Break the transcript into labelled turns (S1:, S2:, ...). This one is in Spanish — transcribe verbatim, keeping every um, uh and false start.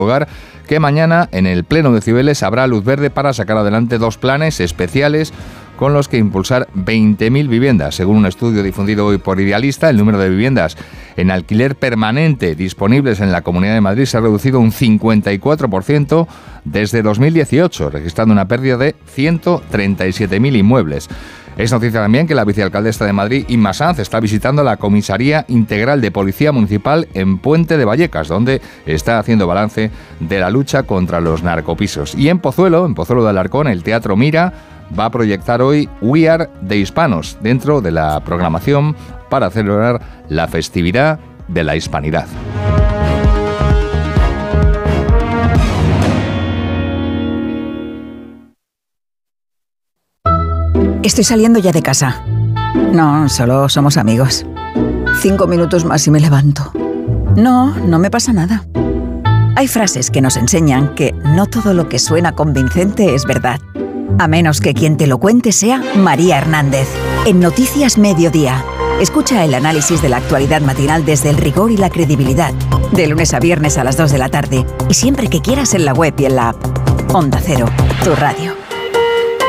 S1: Hogar, que mañana en el Pleno de Cibeles habrá luz verde para sacar adelante dos planes especiales con los que impulsar veinte mil viviendas. Según un estudio difundido hoy por Idealista, el número de viviendas en alquiler permanente disponibles en la Comunidad de Madrid se ha reducido un cincuenta y cuatro por ciento desde dos mil dieciocho, registrando una pérdida de ciento treinta y siete mil inmuebles. Es noticia también que la vicealcaldesa de Madrid, Inma Sanz, está visitando la Comisaría Integral de Policía Municipal en Puente de Vallecas, donde está haciendo balance de la lucha contra los narcopisos. Y en Pozuelo, en Pozuelo de Alarcón, el Teatro Mira va a proyectar hoy We Are de Hispanos dentro de la programación para celebrar la festividad de la hispanidad.
S2: Estoy saliendo ya de casa. No, solo somos amigos. Cinco minutos más y me levanto. No, no me pasa nada. Hay frases que nos enseñan que no todo lo que suena convincente es verdad. A menos que quien te lo cuente sea María Hernández. En Noticias Mediodía. Escucha el análisis de la actualidad matinal desde el rigor y la credibilidad. De lunes a viernes a las dos de la tarde. Y siempre que quieras en la web y en la app. Onda Cero, tu radio.